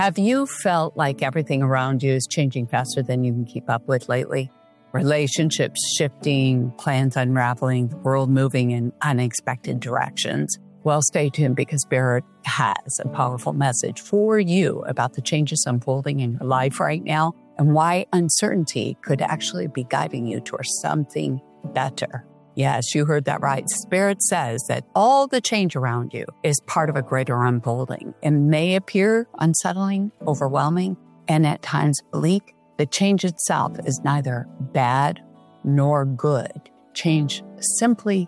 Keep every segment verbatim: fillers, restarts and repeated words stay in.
Have you felt like everything around you is changing faster than you can keep up with lately? Relationships shifting, plans unraveling, the world moving in unexpected directions. Well, stay tuned because Spirit has a powerful message for you about the changes unfolding in your life right now and why uncertainty could actually be guiding you towards something better. Yes, you heard that right. Spirit says that all the change around you is part of a greater unfolding. It may appear unsettling, overwhelming, and at times bleak. The change itself is neither bad nor good. Change simply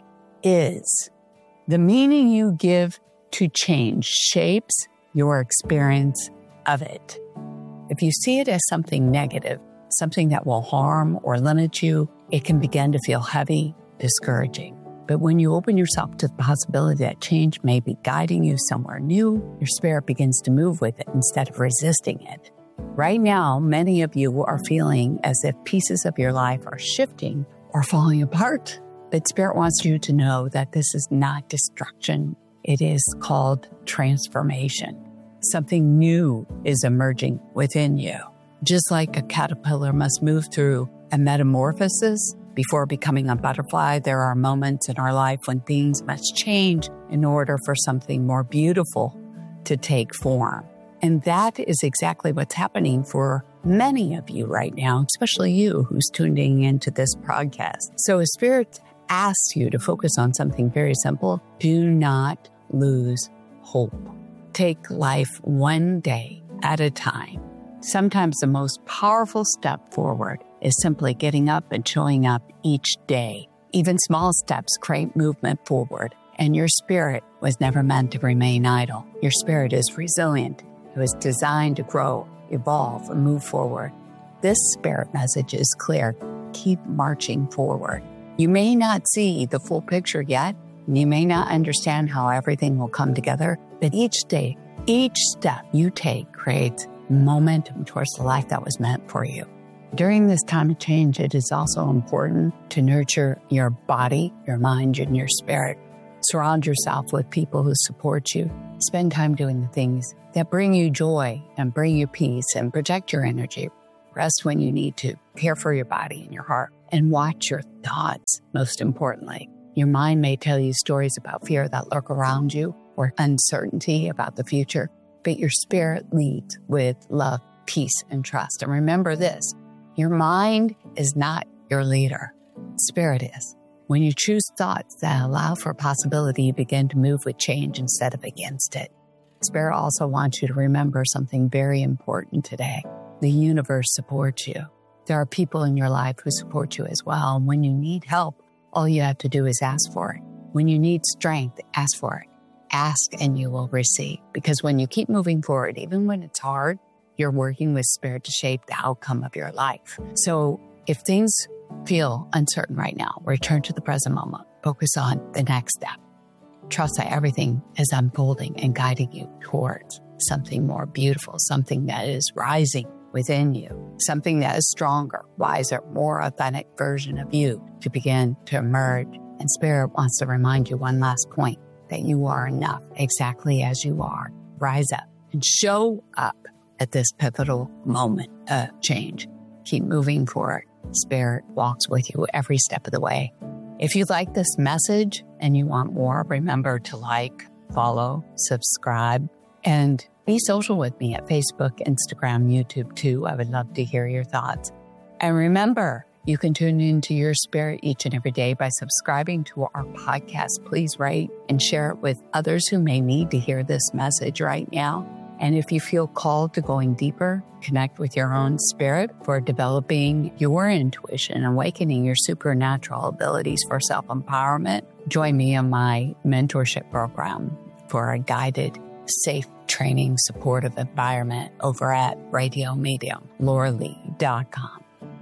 is. The meaning you give to change shapes your experience of it. If you see it as something negative, something that will harm or limit you, it can begin to feel heavy, discouraging. But when you open yourself to the possibility that change may be guiding you somewhere new, your spirit begins to move with it instead of resisting it. Right now, many of you are feeling as if pieces of your life are shifting or falling apart. But Spirit wants you to know that this is not destruction. It is called transformation. Something new is emerging within you. Just like a caterpillar must move through a metamorphosis before becoming a butterfly, there are moments in our life when things must change in order for something more beautiful to take form. And that is exactly what's happening for many of you right now, especially you who's tuning into this podcast. So as Spirit asks you to focus on something very simple, do not lose hope. Take life one day at a time. Sometimes the most powerful step forward is simply getting up and showing up each day. Even small steps create movement forward, and your spirit was never meant to remain idle. Your spirit is resilient. It was designed to grow, evolve, and move forward. This spirit message is clear. Keep marching forward. You may not see the full picture yet. You may not understand how everything will come together, but each day, each step you take creates momentum towards the life that was meant for you. During this time of change, it is also important to nurture your body, your mind, and your spirit. Surround yourself with people who support you. Spend time doing the things that bring you joy and bring you peace and protect your energy. Rest when you need to. Care for your body and your heart. And watch your thoughts, most importantly. Your mind may tell you stories about fear that lurk around you or uncertainty about the future, but your spirit leads with love, peace, and trust. And remember this, your mind is not your leader. Spirit is. When you choose thoughts that allow for possibility, you begin to move with change instead of against it. Spirit also wants you to remember something very important today. The universe supports you. There are people in your life who support you as well. And when you need help, all you have to do is ask for it. When you need strength, ask for it. Ask and you will receive. Because when you keep moving forward, even when it's hard, you're working with Spirit to shape the outcome of your life. So if things feel uncertain right now, return to the present moment. Focus on the next step. Trust that everything is unfolding and guiding you towards something more beautiful, something that is rising within you, something that is stronger, wiser, more authentic version of you to begin to emerge. And Spirit wants to remind you one last point, that you are enough exactly as you are. Rise up and show up at this pivotal moment of change. Keep moving forward. Spirit walks with you every step of the way. If you like this message and you want more, remember to like, follow, subscribe, and be social with me at Facebook, Instagram, YouTube too. I would love to hear your thoughts. And remember, you can tune into your spirit each and every day by subscribing to our podcast. Please rate and share it with others who may need to hear this message right now. And if you feel called to going deeper, connect with your own spirit for developing your intuition, awakening your supernatural abilities for self-empowerment, join me in my mentorship program for a guided, safe training supportive environment over at radio medium laura lee dot com.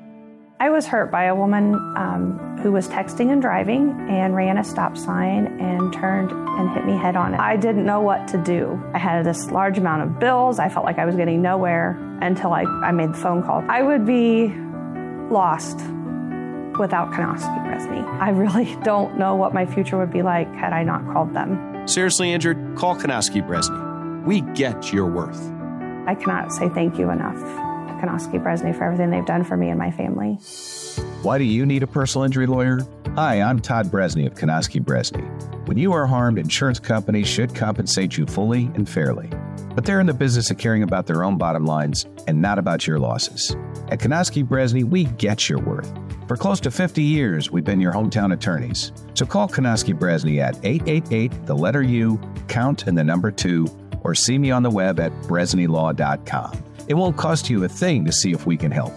I was hurt by a woman um, who was texting and driving and ran a stop sign and turned and hit me head on. I didn't know what to do. I had this large amount of bills. I felt like I was getting nowhere until I, I made the phone call. I would be lost without Kanoski Bresney. I really don't know what my future would be like had I not called them. Seriously injured? Call Kanoski Bresney. We get your worth. I cannot say thank you enough to Konoski Bresney for everything they've done for me and my family. Why do you need a personal injury lawyer? Hi, I'm Todd Bresney of Konoski Bresney. When you are harmed, insurance companies should compensate you fully and fairly. But they're in the business of caring about their own bottom lines and not about your losses. At Konoski Bresney, we get your worth. For close to fifty years, we've been your hometown attorneys. So call Konoski Bresney at eight eight eight, the letter U, count and the number two, or see me on the web at bresney law dot com. It won't cost you a thing to see if we can help.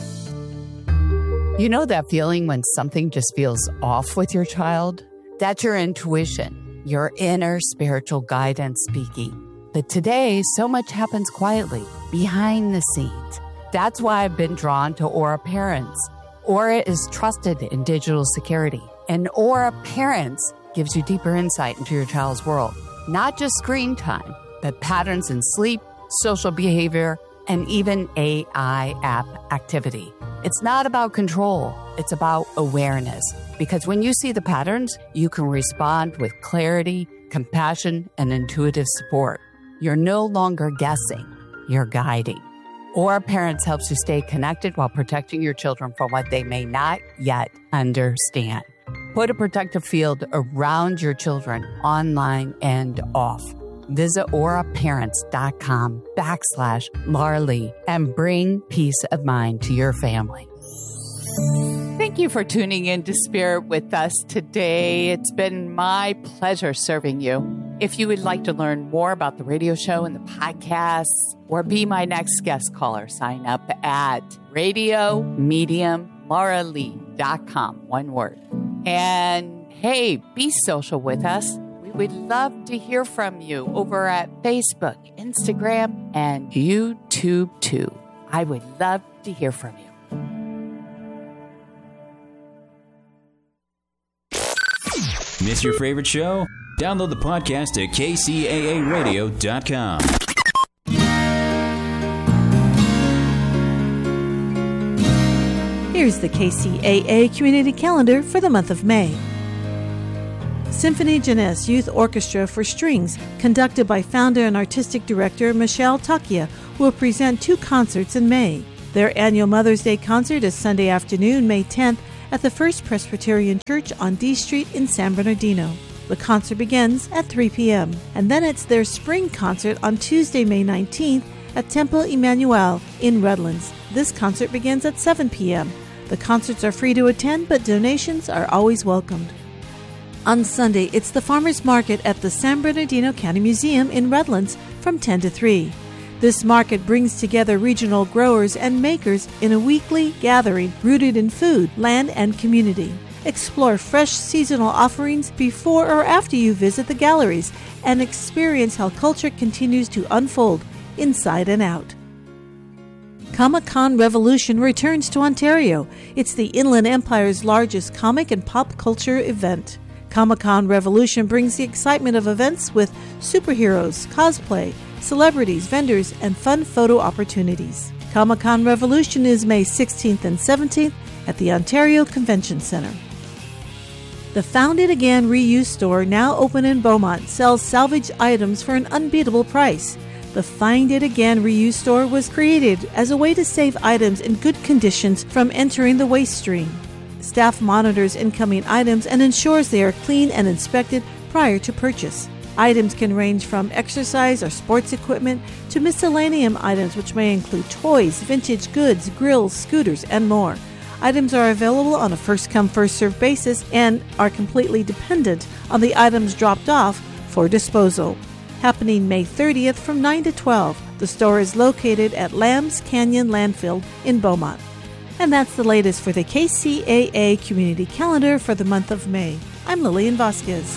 You know that feeling when something just feels off with your child? That's your intuition, your inner spiritual guidance speaking. But today, so much happens quietly, behind the scenes. That's why I've been drawn to Aura Parents. Aura is trusted in digital security, and Aura Parents gives you deeper insight into your child's world. Not just screen time, but patterns in sleep, social behavior, and even A I app activity. It's not about control, it's about awareness. Because when you see the patterns, you can respond with clarity, compassion, and intuitive support. You're no longer guessing, you're guiding. Aura Parents helps you stay connected while protecting your children from what they may not yet understand. Put a protective field around your children, online and off. Visit auraparents.com backslash Larly and bring peace of mind to your family. Thank you for tuning in to Spirit with us today. It's been my pleasure serving you. If you would like to learn more about the radio show and the podcasts or be my next guest caller, sign up at radio medium laura lee dot com, one word. And hey, be social with us. We would love to hear from you over at Facebook, Instagram, and YouTube too. I would love to hear from you. Miss your favorite show? Download the podcast at k c a a radio dot com. Here's the K C A A Community Calendar for the month of May. Symphony Jeunesse Youth Orchestra for Strings, conducted by founder and artistic director Michelle Takia, will present two concerts in May. Their annual Mother's Day concert is Sunday afternoon, May tenth, at the First Presbyterian Church on D Street in San Bernardino. The concert begins at three p.m. And then it's their spring concert on Tuesday, May nineteenth at Temple Emmanuel in Redlands. This concert begins at seven p.m. The concerts are free to attend, but donations are always welcomed. On Sunday, it's the Farmers Market at the San Bernardino County Museum in Redlands from ten to three. This market brings together regional growers and makers in a weekly gathering rooted in food, land, and community. Explore fresh seasonal offerings before or after you visit the galleries and experience how culture continues to unfold inside and out. Comic-Con Revolution returns to Ontario. It's the Inland Empire's largest comic and pop culture event. Comic-Con Revolution brings the excitement of events with superheroes, cosplay, celebrities, vendors, and fun photo opportunities. Comic-Con Revolution is May sixteenth and seventeenth at the Ontario Convention Centre. The Found It Again Reuse Store, now open in Beaumont, sells salvage items for an unbeatable price. The Find It Again Reuse Store was created as a way to save items in good conditions from entering the waste stream. Staff monitors incoming items and ensures they are clean and inspected prior to purchase. Items can range from exercise or sports equipment to miscellaneous items, which may include toys, vintage goods, grills, scooters, and more. Items are available on a first-come, first-served basis and are completely dependent on the items dropped off for disposal. Happening May thirtieth from nine to twelve. The store is located at Lambs Canyon Landfill in Beaumont. And that's the latest for the K C A A Community Calendar for the month of May. I'm Lillian Vasquez.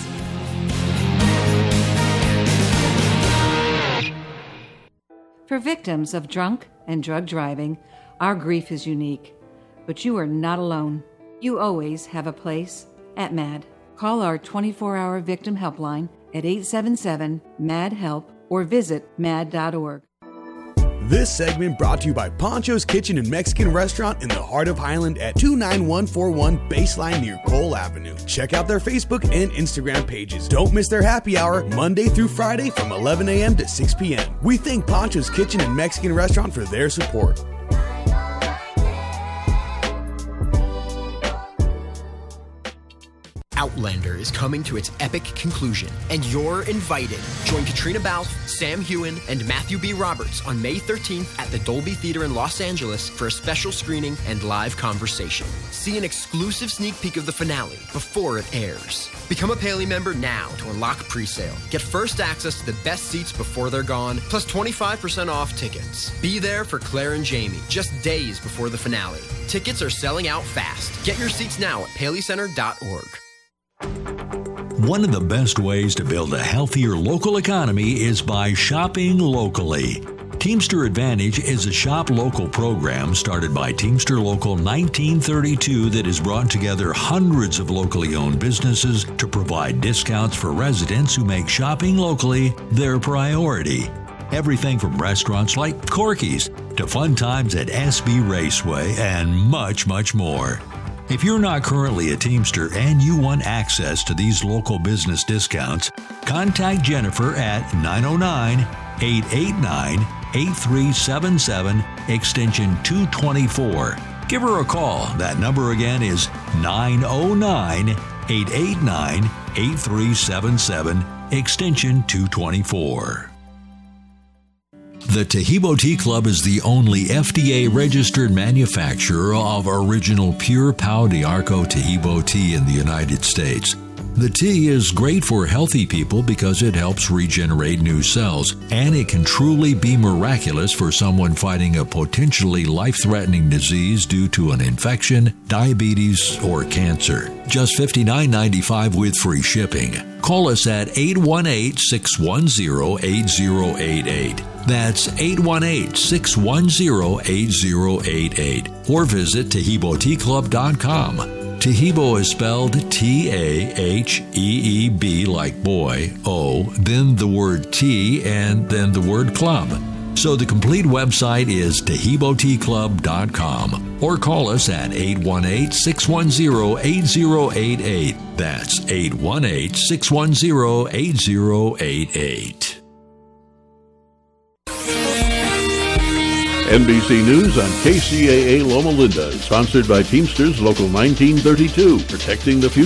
For victims of drunk and drug driving, our grief is unique. But you are not alone. You always have a place at MAD. Call our twenty-four hour victim helpline at eight seven seven, M A D, HELP or visit mad dot org. This segment brought to you by Poncho's Kitchen and Mexican Restaurant in the heart of Highland at two nine one four one Baseline near Cole Avenue. Check out their Facebook and Instagram pages. Don't miss their happy hour Monday through Friday from eleven a.m. to six p.m. We thank Poncho's Kitchen and Mexican Restaurant for their support. Outlander is coming to its epic conclusion, and you're invited. Join Katrina Balfe, Sam Heughan, and Matthew B. Roberts on May thirteenth at the Dolby Theater in Los Angeles for a special screening and live conversation. See an exclusive sneak peek of the finale before it airs. Become a Paley member now to unlock pre-sale. Get first access to the best seats before they're gone, plus twenty-five percent off tickets. Be there for Claire and Jamie just days before the finale. Tickets are selling out fast. Get your seats now at paley center dot org. One of the best ways to build a healthier local economy is by shopping locally. Teamster Advantage is a shop local program started by Teamster Local nineteen thirty-two that has brought together hundreds of locally owned businesses to provide discounts for residents who make shopping locally their priority. Everything from restaurants like Corky's to fun times at S B Raceway and much, much more. If you're not currently a Teamster and you want access to these local business discounts, contact Jennifer at nine oh nine, eight eight nine, eight three seven seven, extension two twenty-four. Give her a call. That number again is nine oh nine, eight eight nine, eight three seven seven, extension two twenty-four. The Taheebo Tea Club is the only F D A-registered manufacturer of original pure Pau d'Arco Taheebo tea in the United States. The tea is great for healthy people because it helps regenerate new cells, and it can truly be miraculous for someone fighting a potentially life-threatening disease due to an infection, diabetes, or cancer. Just fifty-nine ninety-five with free shipping. Call us at eight one eight, six one zero, eight zero eight eight. That's eight one eight, six one zero, eight zero eight eight. Or visit Taheebo Tea Club dot com. Taheebo is spelled T A H E E B like boy, O, then the word tea, and then the word club. So the complete website is Taheebo Tea Club dot com. Or call us at eight one eight, six one zero, eight zero eight eight. That's eight one eight, six one zero, eight zero eight eight. N B C News on K C A A Loma Linda, sponsored by Teamsters Local nineteen thirty-two, protecting the future.